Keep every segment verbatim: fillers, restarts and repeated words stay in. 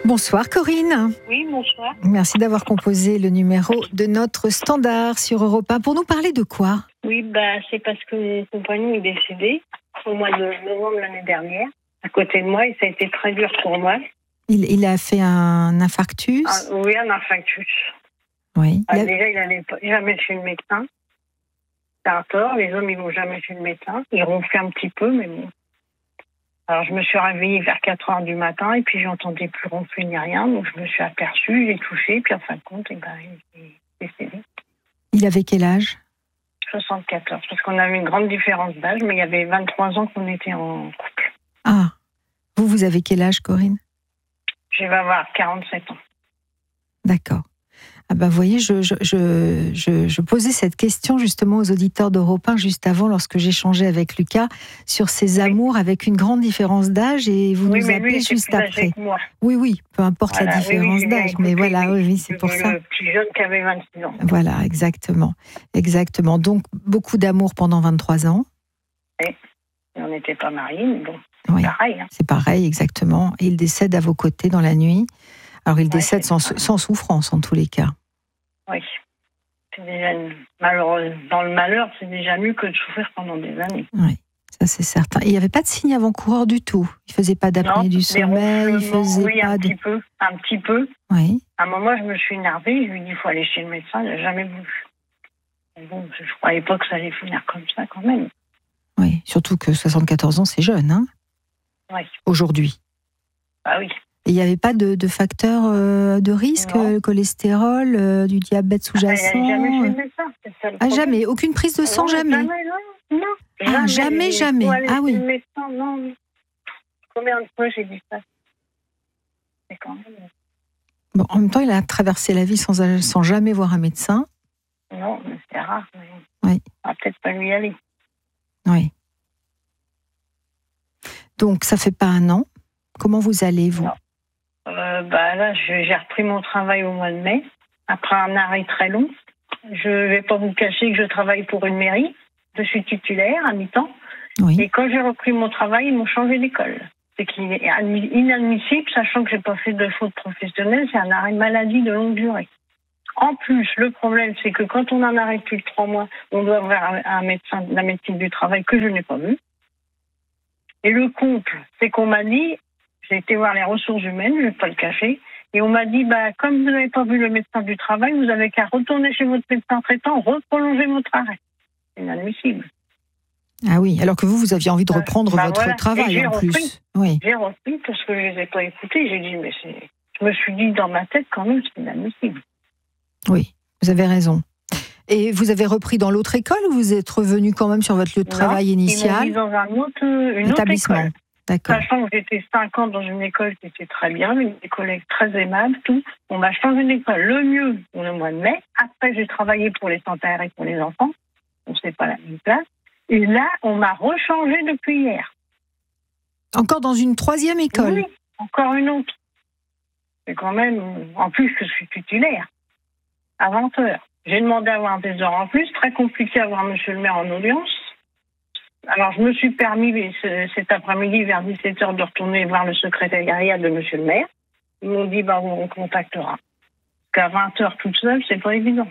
Bonsoir Corinne. Oui, bonsoir. Merci d'avoir composé le numéro de notre standard sur Europe un. Pour nous parler de quoi? Oui, bah, c'est parce que mon compagnon est décédé au mois de novembre l'année dernière, à côté de moi, et ça a été très dur pour moi. Il, il a fait un infarctus? Ah, oui, un infarctus. Oui. Ah, il a... Déjà, il n'allait jamais chez le médecin. C'est un tort, les hommes, ils vont jamais chez le médecin. Ils ronflaient un petit peu, mais bon. Alors, je me suis réveillée vers quatre heures du matin, et puis j'entendais plus ronfler ni rien, donc je me suis aperçue, j'ai touché, puis en fin de compte, eh ben, il est décédé. Il avait quel âge? soixante-quatorze, parce qu'on avait une grande différence d'âge, mais il y avait vingt-trois ans qu'on était en couple. Ah, vous, vous avez quel âge, Corinne? Je vais avoir quarante-sept ans. D'accord. Ah ben, vous voyez, je, je, je, je, je posais cette question justement aux auditeurs d'Europe un juste avant, lorsque j'échangeais avec Lucas sur ses amours oui. avec une grande différence d'âge, et vous oui, nous mais appelez lui, juste plus après. Que moi. Oui, oui, peu importe voilà, la différence oui, oui, d'âge, mais écouté, voilà, oui, oui, c'est pour le ça. Le plus jeune qui avait vingt-six ans. Voilà, exactement, exactement. Donc beaucoup d'amour pendant vingt-trois ans. Oui, on n'était pas mariés, mais bon, c'est oui. pareil. Hein. C'est pareil, exactement. Et il décède à vos côtés dans la nuit. Alors il ouais, décède sans, sans souffrance en tous les cas. Oui. C'est déjà une... malheureux. Dans le malheur, c'est déjà mieux que de souffrir pendant des années. Oui, ça c'est certain. Et il n'y avait pas de signe avant-coureur du tout. Il ne faisait pas d'apnée du sommeil, il faisait oui, pas un de... petit peu, un petit peu. Oui. À un moment, je me suis énervée, je lui ai dit il faut aller chez le médecin, il n'a jamais voulu. Bon, je ne croyais pas que ça allait finir comme ça quand même. Oui, surtout que soixante-quatorze ans, c'est jeune, hein? Oui. Aujourd'hui. Ah oui. Et il n'y avait pas de, de facteurs euh, de risque, le cholestérol, euh, du diabète sous-jacent? Ah, jamais chez le médecin, c'est ça le ah, jamais? Aucune prise de sang, non, jamais? Jamais, non. non. Ah, jamais, jamais. jamais. Ah oui. Chez le médecin, non. Combien de fois j'ai dit ça? C'est quand même... Bon, en même temps, il a traversé la vie sans, sans jamais voir un médecin. Non, mais c'est rare. Mais... Oui. On va peut-être pas lui aller. Oui. Donc, ça fait pas un an. Comment vous allez, vous? Non. Euh, bah là, je, j'ai repris mon travail au mois de mai, après un arrêt très long. Je vais pas vous cacher que je travaille pour une mairie. Je suis titulaire à mi-temps. Oui. Et quand j'ai repris mon travail, ils m'ont changé d'école. C'est qu'il est inadmissible, sachant que j'ai pas fait de faute professionnelle, c'est un arrêt de maladie de longue durée. En plus, le problème, c'est que quand on a un arrêt de plus de trois mois, on doit voir un médecin de la médecine du travail que je n'ai pas vu. Et le comble, c'est qu'on m'a dit, j'ai été voir les ressources humaines, je ne vais pas le cacher, et on m'a dit, bah, comme vous n'avez pas vu le médecin du travail, vous avez qu'à retourner chez votre médecin traitant, reprolonger votre arrêt. C'est inadmissible. Ah oui, alors que vous, vous aviez envie de reprendre bah votre voilà. travail en repris. plus. Oui. J'ai repris parce que je ne les ai pas écoutés. J'ai dit, mais c'est... Je me suis dit dans ma tête quand même, c'est inadmissible. Oui, vous avez raison. Et vous avez repris dans l'autre école ou vous êtes revenu quand même sur votre lieu de travail non, initial? Ils m'ont mis dans un autre, une établissement. Autre école. D'accord. Sachant que j'étais cinq ans dans une école qui était très bien, des collègues très aimables, tout. On m'a changé d'école. Le mieux, le mois de mai. Après, j'ai travaillé pour les centres et pour les enfants. On ne sait pas la même place. Et là, on m'a rechangé depuis hier. Encore dans une troisième école? Oui, encore une autre. C'est quand même... En plus, je suis titulaire. À vingt heures. J'ai demandé à avoir des heures en plus. Très compliqué à voir monsieur le maire en audience. Alors, je me suis permis cet après-midi, vers dix-sept heures, de retourner voir le secrétariat de monsieur le maire. Ils m'ont dit, bah, on contactera. Qu'à vingt heures toute seule, c'est pas évident.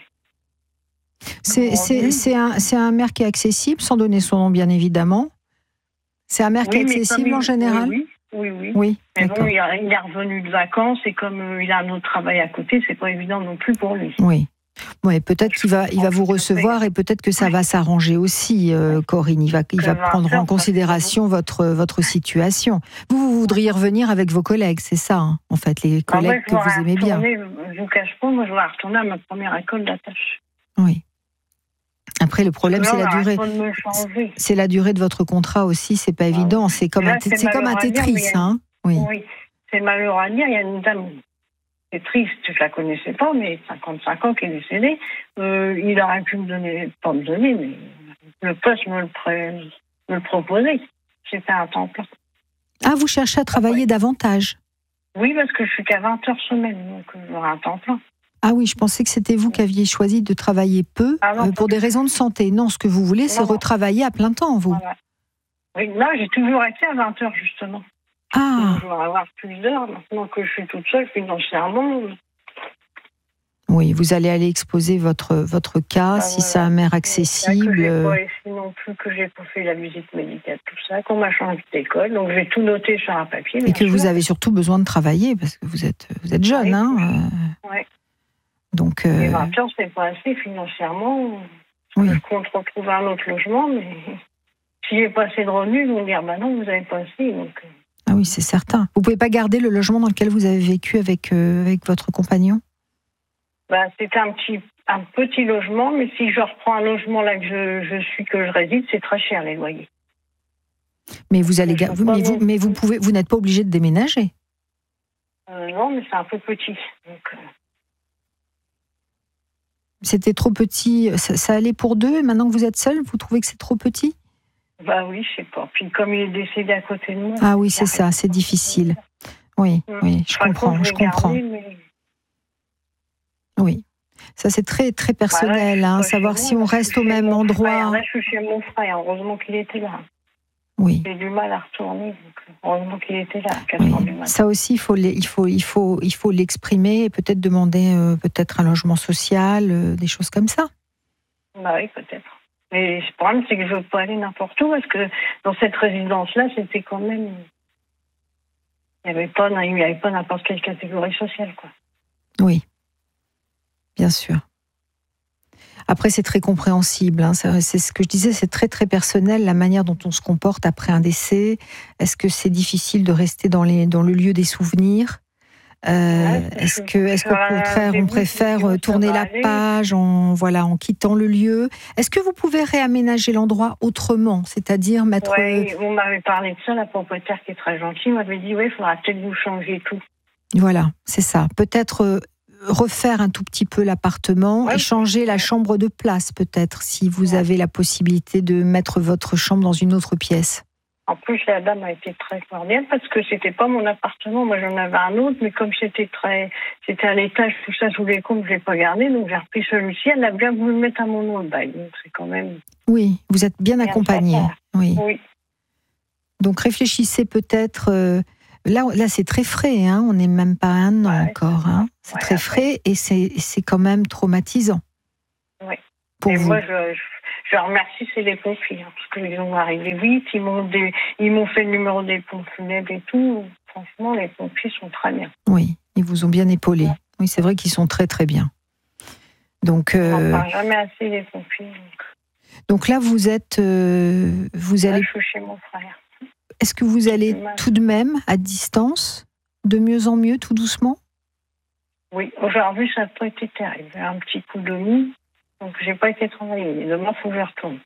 C'est, c'est, c'est, un, c'est un maire qui est accessible, sans donner son nom, bien évidemment. C'est un maire oui, qui est accessible en général? Oui, oui, oui. oui mais bon, il est revenu de vacances et comme euh, il a un autre travail à côté, c'est pas évident non plus pour lui. Oui. Ouais, peut-être qu'il va, il va vous recevoir et peut-être que ça va s'arranger aussi, euh, Corinne. Il va, il va prendre en considération votre, votre situation. Vous, vous voudriez revenir avec vos collègues, c'est ça, hein, en fait, les collègues que vous aimez bien. Je vous cache pas, moi je vais retourner à ma première école d'attache. Oui. Après, le problème, non, c'est la durée. C'est la durée de votre contrat aussi, c'est pas ah, évident. C'est comme, là, un, c'est c'est comme un Tetris, dire, hein. Oui, oui. C'est malheureux à dire, il y a une dame. C'est triste, je la connaissais pas, mais cinquante-cinq ans qui est décédée. Euh, il aurait pu me donner, pas me donner, mais le poste me le, pré, me le proposait. C'était un temps plein. Ah, vous cherchez à travailler ouais. davantage? Oui, parce que je suis qu'à vingt heures semaine, donc j'aurai un temps plein. Ah oui, je pensais que c'était vous qui aviez choisi de travailler peu ah non, euh, pour des raisons de santé. Non, ce que vous voulez, c'est non, retravailler à plein temps, vous. Voilà. Oui, là, j'ai toujours été à vingt heures, justement. Ah. Donc, je vais avoir plus d'heures maintenant que je suis toute seule financièrement. Oui, vous allez aller exposer votre, votre cas, Ah, si voilà. ça a mère accessible. C'est pas ici non plus que j'ai pas fait la visite médicale, tout ça, qu'on m'a changé d'école, donc j'ai tout noté sur un papier. Et que sûr. vous avez surtout besoin de travailler, parce que vous êtes, vous êtes jeune, oui, hein euh... ouais. Donc. Euh... Et vingt ans, c'est pas assez financièrement. Oui. Je compte retrouver un autre logement, mais si j'ai pas assez de revenus, ils vont me dire, bah non, vous avez pas assez, donc. Ah oui, c'est certain. Vous pouvez pas garder le logement dans lequel vous avez vécu avec, euh, avec votre compagnon? Bah, c'était un petit, un petit logement, mais si je reprends un logement là que je, je suis, que je réside, c'est très cher les loyers. Mais vous allez, vous, mais vous, mais vous pouvez, vous n'êtes pas obligé de déménager. Euh, non, mais c'est un peu petit. Donc, euh... C'était trop petit. Ça, ça allait pour deux, et maintenant que vous êtes seul, vous trouvez que c'est trop petit? Bah oui, je sais pas. Puis comme il est décédé à côté de moi. Ah oui, c'est ça, c'est difficile. Oui, mmh. oui, je enfin, comprends, je comprends. Garder, mais... Oui. Ça, c'est très, très personnel, bah là, hein, savoir si on reste au même endroit. Frère. Là, je suis chez mon frère, heureusement qu'il était là. Oui. J'ai du mal à retourner, donc heureusement qu'il était là. Oui. Ça aussi, il faut, il faut, il faut, il faut l'exprimer et peut-être demander euh, peut-être un logement social, euh, des choses comme ça. Bah oui, peut-être. Mais le problème, c'est que je ne veux pas aller n'importe où, parce que dans cette résidence-là, c'était quand même... Il n'y avait pas, il n'y avait pas n'importe quelle catégorie sociale, quoi. Oui. Bien sûr. Après, c'est très compréhensible. Hein. C'est, c'est ce que je disais, c'est très, très personnel, la manière dont on se comporte après un décès. Est-ce que c'est difficile de rester dans, les, dans le lieu des souvenirs ? euh, ouais, Est-ce, que, est-ce qu'au contraire, on préfère tourner la page en, voilà, en quittant le lieu ? Est-ce que vous pouvez réaménager l'endroit autrement ? C'est-à-dire mettre... Oui, vous m'avez parlé de ça, la propriétaire qui est très gentille m'avait dit, oui, il faudra peut-être vous changer tout. Voilà, c'est ça. Peut-être... refaire un tout petit peu l'appartement ouais, et changer ouais. la chambre de place peut-être, si vous ouais. avez la possibilité de mettre votre chambre dans une autre pièce. En plus, la dame a été très cordiale parce que c'était pas mon appartement. Moi, j'en avais un autre, mais comme c'était très, c'était à l'étage, tout ça, sous les comptes, je l'ai pas gardé, donc j'ai repris celui-ci. Elle a bien voulu le mettre à mon nom, le bail, donc c'est quand même... Oui, vous êtes bien, bien accompagnée. Oui. oui. Donc réfléchissez peut-être... Euh, Là, là, c'est très frais, hein. On n'est même pas un an ouais, encore. Hein. C'est ouais, très après. frais et c'est, c'est quand même traumatisant. Oui. Pour et vous. moi, je, je, je remercie, c'est les pompiers, hein, parce qu'ils ont arrivé vite, ils m'ont, des, ils m'ont fait le numéro des pompes funèbres et tout. Franchement, les pompiers sont très bien. Oui, ils vous ont bien épaulé. Ouais. Oui, c'est vrai qu'ils sont très, très bien. Donc, euh... on n'en parle jamais assez, les pompiers. Donc, donc là, vous êtes... Euh, vous là, allez... je suis chez mon frère. Est-ce que vous allez tout de même, à distance, de mieux en mieux, tout doucement ? Oui, aujourd'hui, ça n'a pas été terrible. J'ai un petit coup de mou, donc je n'ai pas été travailler. Demain, il faut que je retourne.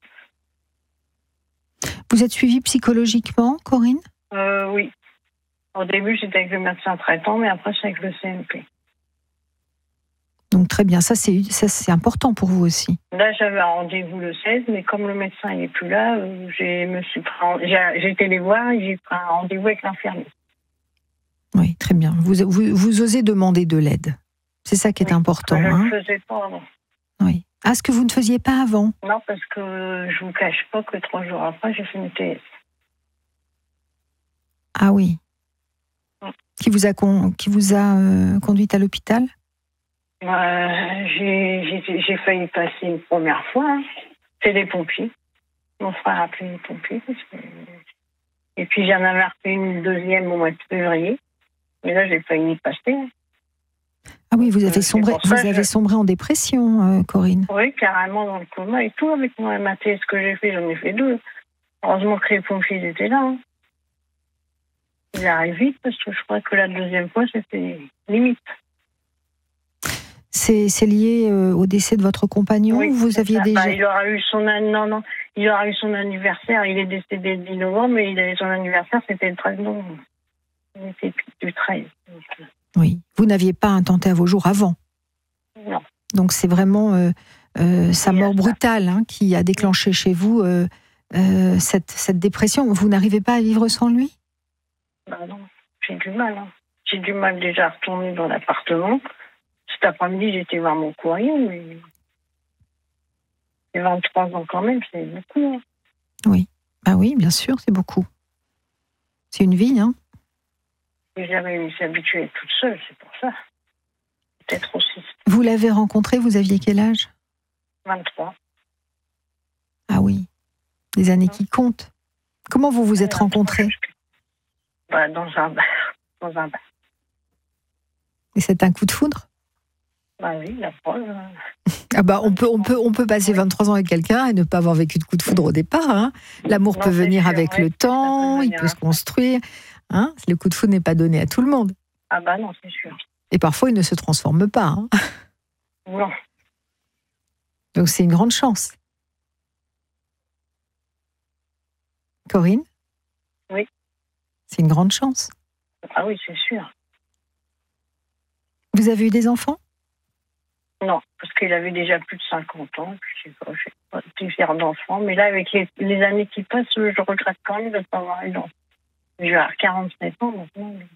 Vous êtes suivie psychologiquement, Corinne ? euh, Oui. Au début, j'étais avec le médecin traitant, mais après, c'est avec le C M P. Donc très bien, ça c'est, ça c'est important pour vous aussi. Là, j'avais un rendez-vous le seize, mais comme le médecin n'est plus là, j'ai, me suis pris, j'ai, j'ai été les voir et j'ai pris un rendez-vous avec l'infirmier. Oui, très bien. Vous, vous, vous osez demander de l'aide. C'est ça qui est oui, important. Je hein. ne le faisais pas avant. Oui. Ah, ce que vous ne faisiez pas avant ? Non, parce que je ne vous cache pas que trois jours après, j'ai fait une T S. Ah oui. oui. Qui vous a, con, qui vous a euh, conduite à l'hôpital ? Euh, j'ai, j'ai, j'ai failli passer une première fois. Hein. C'est les pompiers. Mon frère a appelé les pompiers. Parce que... Et puis j'en avais refait une deuxième au mois de février. Mais là, j'ai failli y passer. Ah oui, vous avez sombré, vous avez je... sombré en dépression, euh, Corinne. Oui, carrément dans le coma et tout. Avec moi, ma thèse que j'ai fait, j'en ai fait deux. Heureusement que les pompiers étaient là. Hein. Ils arrivent vite parce que je crois que la deuxième fois, c'était limite. C'est, c'est lié euh, au décès de votre compagnon oui, ou vous aviez ça. déjà... Bah, il aura eu son an... non, non, il aura eu son anniversaire. Il est décédé le dix novembre, mais il avait son anniversaire, c'était le treize novembre. Il était du treize. Donc... Oui, vous n'aviez pas intenté à vos jours avant. Non. Donc c'est vraiment euh, euh, sa mort brutale hein, qui a déclenché chez vous euh, euh, cette, cette dépression. Vous n'arrivez pas à vivre sans lui ? Bah non, j'ai du mal. Hein. J'ai du mal déjà à retourner dans l'appartement. Cet après-midi, j'étais voir mon courrier, mais j'ai vingt-trois ans quand même, c'est beaucoup. Hein. Oui, bah oui, bien sûr, c'est beaucoup. C'est une vie, hein. J'ai jamais eu s'habituer à être toute seule, c'est pour ça. Peut-être aussi. Vous l'avez rencontré, vous aviez quel âge? vingt-trois. Ah oui, des années qui comptent. Comment vous vous êtes rencontrés? Bah, dans un bar. Dans un bar. Et c'est un coup de foudre? Bah oui, la preuve. Ah bah on peut, on peut, on peut passer vingt-trois ans avec quelqu'un et ne pas avoir vécu de coup de foudre au départ. Hein. L'amour Non, peut c'est venir sûr, avec ouais, le temps, peut il venir peut se après. construire. Hein. Le coup de foudre n'est pas donné à tout le monde. Ah bah non, c'est sûr. Et parfois, il ne se transforme pas. Hein. Non. Donc c'est une grande chance. Corinne? Oui. C'est une grande chance. Ah oui, c'est sûr. Vous avez eu des enfants? Non, parce qu'il avait déjà plus de cinquante ans. Puis je sais pas, je sais pas été fière d'enfant. Mais là, avec les, les années qui passent, je regrette quand même de ne pas avoir eu d'enfant. Je vais avoir quarante-sept ans maintenant. Donc.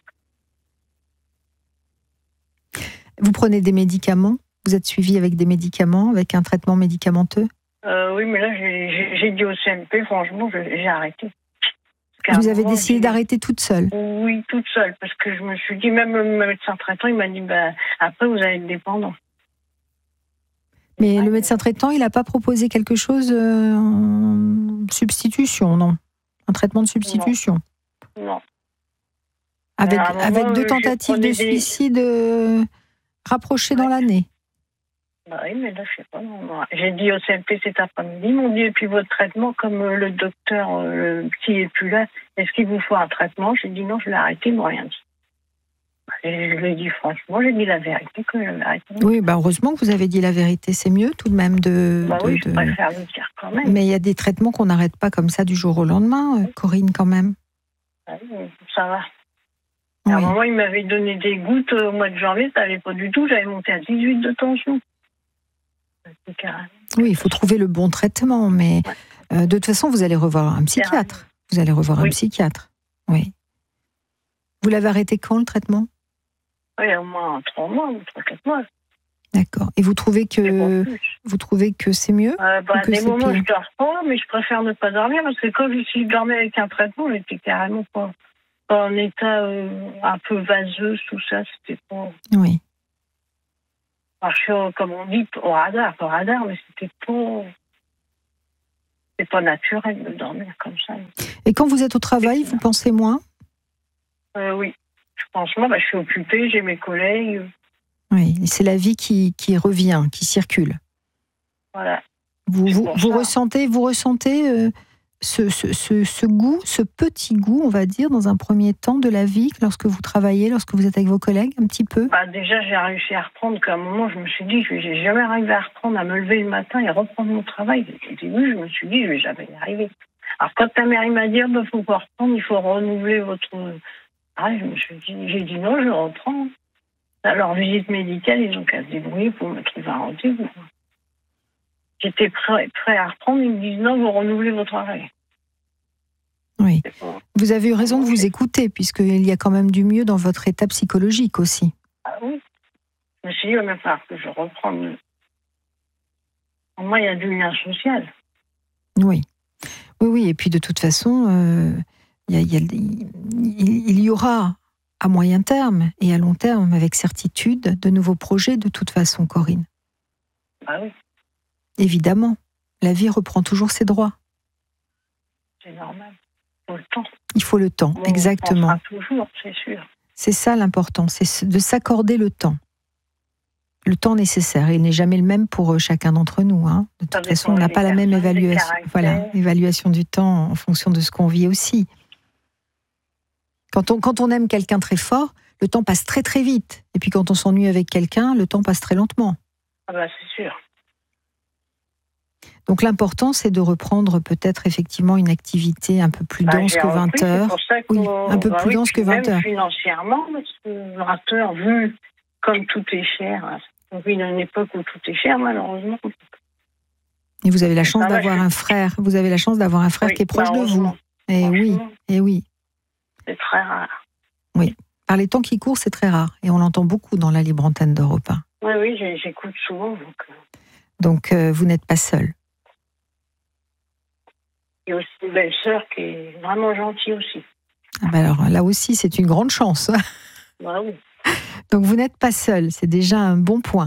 Vous prenez des médicaments? Vous êtes suivi avec des médicaments, avec un traitement médicamenteux? Euh, oui, mais là, j'ai, j'ai, j'ai dit au C M P, franchement, je, j'ai arrêté. Vous avez décidé d'arrêter toute seule? Oui, toute seule, parce que je me suis dit, même le médecin traitant, il m'a dit, bah, après, vous allez être dépendant. Mais le médecin traitant, il n'a pas proposé quelque chose euh, en substitution, non? Un traitement de substitution? Non. non. Avec, moment, avec deux tentatives de des... suicide euh, rapprochées ouais. dans l'année? Bah oui, mais là, je sais pas. Non, non. J'ai dit au C M P cet après-midi, ils m'ont dit, et puis votre traitement, comme euh, le docteur, euh, le petit est plus là, est-ce qu'il vous faut un traitement? J'ai dit non, je l'ai arrêté, ils m'ont rien dit. Et je lui ai dit franchement, j'ai dit la vérité que je l'ai arrêté. Oui, bah heureusement que vous avez dit la vérité, c'est mieux tout de même de... Bah de, oui, de... je préfère le dire quand même. Mais il y a des traitements qu'on n'arrête pas comme ça du jour au lendemain, oui. Corinne, quand même. Ah oui, ça va. Oui. À un moment, il m'avait donné des gouttes au mois de janvier, ça n'allait pas du tout, j'avais monté à dix-huit de tension. Oui, il faut trouver le bon traitement, mais ouais. euh, de toute façon, vous allez revoir un psychiatre. Vous allez revoir oui. un psychiatre. Oui. Vous l'avez arrêté quand, le traitement? Oui, au moins trois mois, ou trois, quatre mois. D'accord. Et vous trouvez que vous trouvez que c'est mieux? euh, bah, que Des moments, pire? je dors pas, mais je préfère ne pas dormir parce que quand je suis dormie avec un traitement, j'étais carrément pas, pas en état euh, un peu vaseux, tout ça, c'était pas. Oui. Alors, je suis, comme on dit, au radar, pas au radar, mais c'était pas. C'est pas naturel de dormir comme ça. Et quand vous êtes au travail, vous pensez moins? euh, Oui. Je pense moins, bah, je suis occupée, j'ai mes collègues. Oui, c'est la vie qui, qui revient, qui circule. Voilà. Vous, vous, vous ressentez, vous ressentez euh, ce, ce, ce, ce goût, ce petit goût, on va dire, dans un premier temps de la vie, lorsque vous travaillez, lorsque vous êtes avec vos collègues, un petit peu? Bah, déjà, j'ai réussi à reprendre, qu'à un moment, je me suis dit, je n'ai jamais arrivé à reprendre, à me lever le matin et reprendre mon travail. Au début, je me suis dit, je ne vais jamais y arriver. Alors, quand ta mère m'a dit, il bah, faut pas reprendre, il faut renouveler votre... Ah, je me suis dit, j'ai dit non, je reprends. Alors, visite médicale, ils ont qu'à se débrouiller pour me trouver un rendez-vous. J'étais prêt, prêt à reprendre, ils me disent non, vous renouvelez votre travail. Oui. Bon. Vous avez eu raison de vous écouter, puisqu'il y a quand même du mieux dans votre état psychologique aussi. Ah oui. Je me suis dit, il va même falloir que je reprenne. Pour moi, il y a du lien social. Oui. Oui, oui. Et puis, de toute façon, euh, il, y a, il, y a, il, il y aura, à moyen terme et à long terme, avec certitude, de nouveaux projets, de toute façon, Corinne. Ah oui. Évidemment. La vie reprend toujours ses droits. C'est normal. Il faut le temps. Il faut le temps, bon, exactement. On pensera toujours, c'est sûr. C'est ça l'important, c'est de s'accorder le temps. Le temps nécessaire. Il n'est jamais le même pour chacun d'entre nous. Hein. De toute façon, on n'a pas la même évaluation, voilà, évaluation du temps en fonction de ce qu'on vit aussi. Quand on, quand on aime quelqu'un très fort, le temps passe très très vite. Et puis quand on s'ennuie avec quelqu'un, le temps passe très lentement. Ah bah c'est sûr. Donc l'important, c'est de reprendre peut-être effectivement une activité un peu plus dense bah, que vingt repris, heures. Oui, un peu bah plus oui, dense que vingt heures. Financièrement, parce que vingt heures, vu comme tout est cher, on vit dans une époque où tout est cher, malheureusement. Et vous avez la chance d'avoir un frère. Vous avez la chance d'avoir un frère oui, qui est proche de vous. Et oui, et oui. C'est très rare. Oui. Par les temps qui courent, c'est très rare. Et on l'entend beaucoup dans la libre antenne d'Europe un. Oui, oui, j'écoute souvent. Donc, donc euh, vous n'êtes pas seul. Il y a aussi une belle-sœur qui est vraiment gentille aussi. Ah ben alors là aussi, c'est une grande chance. Bah oui. Donc vous n'êtes pas seul, c'est déjà un bon point.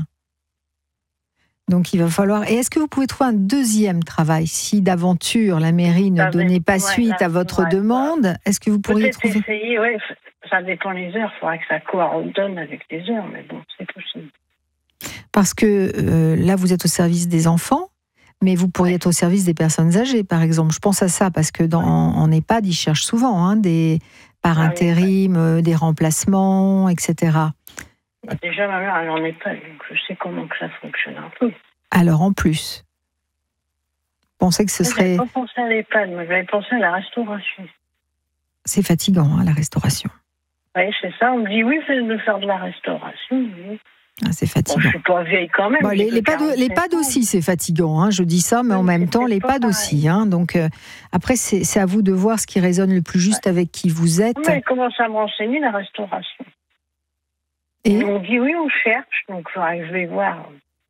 Donc il va falloir. Et est-ce que vous pouvez trouver un deuxième travail si d'aventure la mairie ne Ça donnait pas ouais, suite là, à votre ouais, demande? Est-ce que vous pourriez peut-être trouver essayer, ouais, ça dépend les heures, il faudrait que ça coordonne avec les heures, mais bon, c'est possible. Parce que euh, là, vous êtes au service des enfants, mais vous pourriez être au service des personnes âgées, par exemple. Je pense à ça parce que dans, en EHPAD, ils cherchent souvent hein, des par Ah oui, intérim, euh, des remplacements, et cetera. Bah, déjà, ma mère, elle n'en est pas, donc je sais comment que ça fonctionne un peu. Alors, en plus, vous pensez que ce Je serait... n'avais pas pensé à l'EHPAD, mais j'avais pensé à la restauration. C'est fatigant, hein, la restauration. Oui, c'est ça. On me dit, oui, c'est de faire de la restauration. Oui. Ah, c'est Bon, fatigant. je suis pas vieille quand même. Bon, les, j'ai que l'EHPAD, quarante-sept l'EHPAD ans. aussi, c'est fatigant. Hein, je dis ça, mais en Oui, même c'est temps, peut-être pas l'EHPAD aussi. Hein, donc, euh, après, c'est, c'est à vous de voir ce qui résonne le plus juste Ouais. avec qui vous êtes. Mais elle commence à me renseigner, la restauration. Et Ils m'ont dit, oui, on cherche. Donc, faudrait que je vais voir.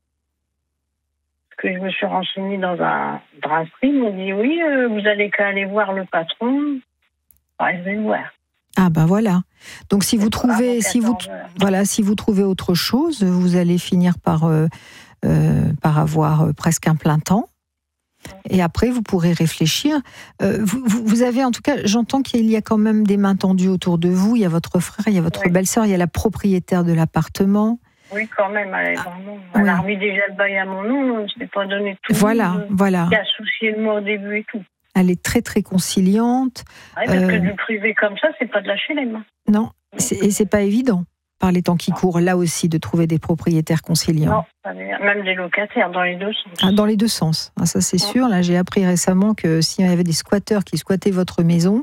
Parce que je me suis renseignée dans un brasserie. Ils m'ont dit, oui, euh, vous allez qu'à aller voir le patron. Faudrait que je vais le voir. ah ben voilà. Donc si vous C'est trouvez, avant si vous quatorze heures. voilà, si vous trouvez autre chose, vous allez finir par euh, euh, par avoir euh, presque un plein temps. Et après, vous pourrez réfléchir. Euh, vous, vous, vous avez, en tout cas, j'entends qu'il y a quand même des mains tendues autour de vous. Il y a votre frère, il y a votre Oui. belle-sœur, il y a la propriétaire de l'appartement. Oui, quand même, elle est vraiment. Elle ouais. a remis déjà le bail à mon nom, je n'ai pas donné tout. Voilà, euh, voilà. Qui a soucié de moi au début et tout. Elle est très, très conciliante. Ouais, parce Euh, que du privé comme ça, c'est pas de lâcher les mains. Non, c'est, et c'est pas évident, par les temps qui Non. courent, là aussi, de trouver des propriétaires conciliants. Non, ça veut dire- même des locataires, dans les deux sens. Ah, dans les deux sens, ah, ça c'est sûr. Là, j'ai appris récemment que s'il y avait des squatteurs qui squattaient votre maison,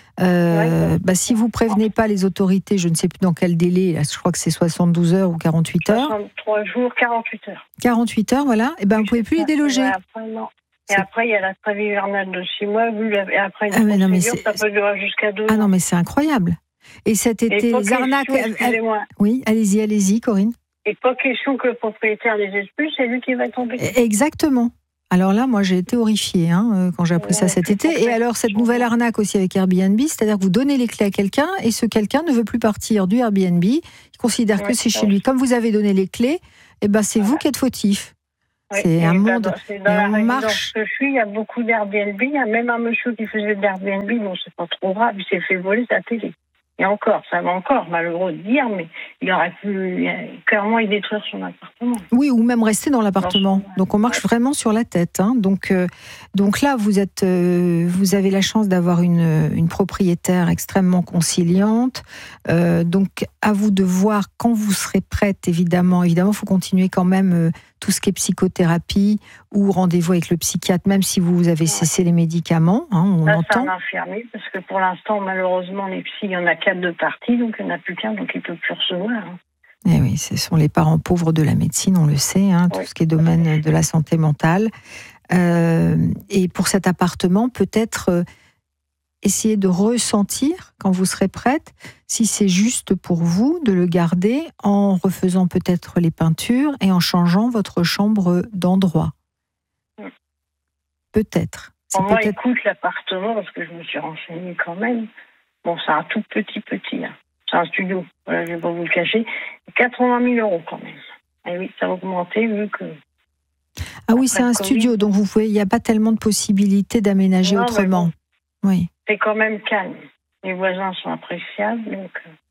euh, Ouais. bah, si vous prévenez pas les autorités, je ne sais plus dans quel délai, là, je crois que c'est soixante-douze heures ou quarante-huit heures. soixante-trois jours, quarante-huit heures. quarante-huit heures, voilà, et ben vous pouvez plus les déloger. Ouais, après, non. Et C'est- après, il y a la trêve hivernale de six mois, vu la- et après une Ah, mais non, mais procédure, c'est- ça peut durer jusqu'à deux Ah ans. non, mais c'est incroyable. Et cet Et été, pas les arnaques. question, excusez-moi, Oui, allez-y, allez-y, Corinne. et pas question que le propriétaire les expulse, c'est lui qui va tomber. Exactement. Alors là, moi, j'ai été horrifiée hein, euh, quand j'ai appris Ouais, ça cet tout été. à fait. Et alors, cette nouvelle arnaque aussi avec Airbnb, c'est-à-dire que vous donnez les clés à quelqu'un et ce quelqu'un ne veut plus partir du Airbnb. Il considère que Ouais, c'est ça chez lui. aussi. Comme vous avez donné les clés, eh ben, c'est Voilà. vous qui êtes fautif. Oui, C'est et un là, monde. dans- c'est dans et la on résidence marche. que je suis, il y a beaucoup d'Airbnb. Il y a même un monsieur qui faisait de l'Airbnb, bon, c'est pas trop grave, il s'est fait voler sa télé. Et encore, ça va encore, malheureux de dire, mais il aurait pu euh, clairement y détruire son appartement. Oui, ou même rester dans l'appartement. Dans son- Donc on marche ouais. vraiment sur la tête. Hein. Donc, euh, donc là, vous êtes, euh, vous avez la chance d'avoir une, une propriétaire extrêmement conciliante. Euh, donc à vous de voir quand vous serez prête. Évidemment, évidemment, il faut continuer quand même euh, tout ce qui est psychothérapie ou rendez-vous avec le psychiatre, même si vous avez cessé les médicaments. Hein, on Là, c'est entend. un infirmier, parce que pour l'instant, malheureusement, les psys, il y en a quatre de partis, donc il n'y en a plus qu'un, donc il ne peut plus recevoir. hein. Eh oui, ce sont les parents pauvres de la médecine, on le sait, hein, tout Oui. ce qui est domaine de la santé mentale. Euh, et pour cet appartement, peut-être euh, essayer de ressentir, quand vous serez prête, si c'est juste pour vous de le garder en refaisant peut-être les peintures et en changeant votre chambre d'endroit. Mm. Peut-être. C'est Pour moi, peut-être... écoute l'appartement, parce que je me suis renseignée quand même. Bon, c'est un tout petit, petit. Hein. C'est un studio, voilà, je ne vais pas vous le cacher. quatre-vingt mille euros quand même. Et oui, ça a augmenté vu que... Ah oui, Après c'est un le Covid. studio, donc vous pouvez, il n'y a pas tellement de possibilités d'aménager Non, mais autrement. bon. Oui. C'est quand même calme. Les voisins sont appréciables, donc...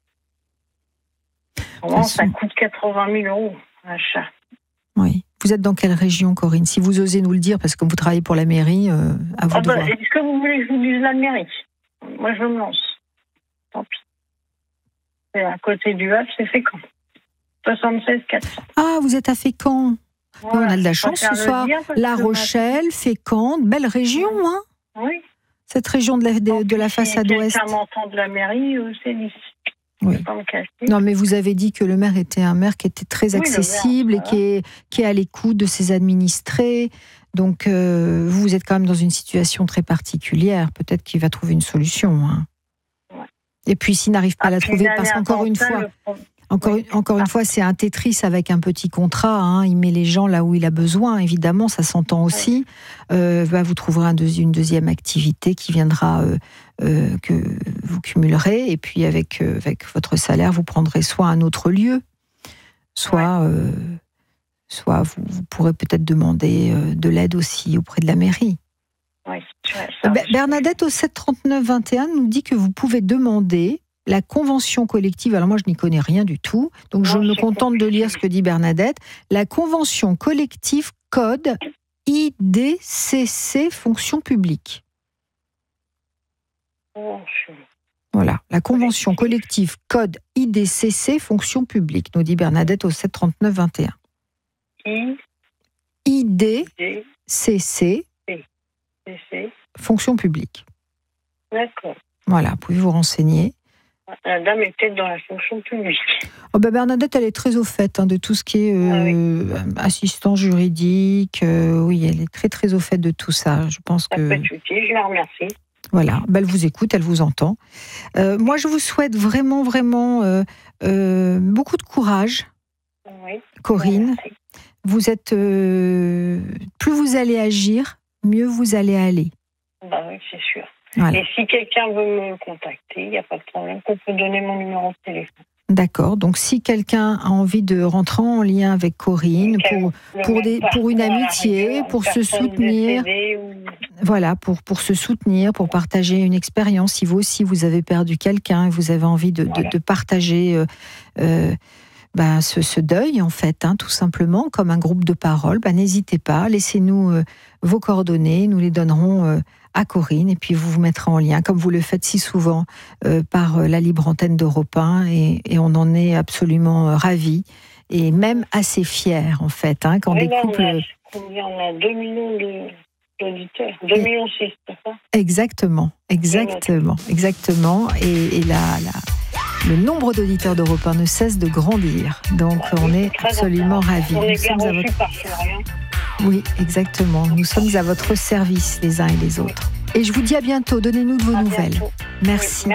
euh, Pour moi, ça façon- coûte quatre-vingt mille euros à l'achat. Oui. Vous êtes dans quelle région, Corinne? Si vous osez nous le dire, parce que vous travaillez pour la mairie, euh, à vous Ah de bah, voir. est-ce que vous voulez que je vous dise l'Amérique? Moi, je me lance. Tant pis. C'est à côté du Havre, c'est Fécamp. soixante-seize quatre cents. Ah, vous êtes à Fécamp. Voilà. On a de la Je chance ce préfère le soir. dire parce La que Rochelle, Fécamp, belle région, hein, ma- Oui. cette région de la, de, de la Si façade ouest. quelqu'un m'entend de la mairie, euh, c'est d'ici. Je Oui. ne vais pas me cacher. Non, mais vous avez dit que le maire était un maire qui était très Oui, le maire, accessible et ça qui est, qui est à l'écoute de ses administrés. Donc, euh, vous êtes quand même dans une situation très particulière. Peut-être qu'il va trouver une solution. Hein. Ouais. Et puis, s'il n'arrive pas à la Ah, puis trouver, l'année parce qu'encore avant une ça, fois, le pro- Encore, oui. encore une fois, c'est un Tetris avec un petit contrat. Hein. Il met les gens là où il a besoin. Évidemment, ça s'entend aussi. Oui. Euh, bah, vous trouverez un deuxi- une deuxième activité qui viendra, euh, euh, que vous cumulerez. Et puis, avec, euh, avec votre salaire, vous prendrez soit un autre lieu, soit, oui. euh, soit vous, vous pourrez peut-être demander euh, de l'aide aussi auprès de la mairie. Oui, ça, Bernadette au sept trente-neuf vingt et un nous dit que vous pouvez demander la convention collective. Alors moi je n'y connais rien du tout, donc non, je me contente compliqué. de lire ce que dit Bernadette. La convention collective code I D C C fonction publique. Oh, je... Voilà, la convention collective code I D C C fonction publique, nous dit Bernadette au sept trente-neuf vingt et un. I... I D C C fonction publique. D'accord. Voilà, vous pouvez vous renseigner. La dame est peut-être dans la fonction publique. Oh ben Bernadette, elle est très au fait hein, de tout ce qui est euh, ah oui. assistant juridique. Euh, oui, elle est très très au fait de tout ça. Je pense ça que. peut être utile, je la remercie. Voilà, ben, elle vous écoute, elle vous entend. Euh, moi, je vous souhaite vraiment, vraiment euh, euh, beaucoup de courage, oui. Corinne. Merci. Vous êtes euh, plus vous allez agir, mieux vous allez aller. Bah oui, c'est sûr. Voilà. Et si quelqu'un veut me contacter, il n'y a pas de problème, qu'on peut donner mon numéro de téléphone. D'accord. Donc, si quelqu'un a envie de rentrer en lien avec Corinne pour, pour, des, pour une amitié, pour se soutenir, ou... voilà, pour, pour se soutenir, pour partager une expérience, si vous aussi vous avez perdu quelqu'un et vous avez envie de, voilà. de, de partager euh, euh, ben, ce, ce deuil, en fait, hein, tout simplement, comme un groupe de parole, ben, n'hésitez pas, laissez-nous euh, vos coordonnées, nous les donnerons euh, à Corinne, et puis vous vous mettrez en lien, comme vous le faites si souvent, euh, par euh, la libre antenne d'Europe un, et, et on en est absolument euh, ravis, et même assez fiers, en fait, hein, quand oui, des couples... On a, combien on a deux millions de... d'auditeurs, deux millions six, c'est ça ? Exactement, exactement, exactement, et, et la... la... Le nombre d'auditeurs d'Europe un ne cesse de grandir, donc ah, on est absolument ravis. On est sommes à votre... par Florian. Oui, exactement. Nous sommes à votre service, les uns et les autres. Et je vous dis à bientôt. Donnez-nous de vos à nouvelles. Bientôt. Merci. Oui,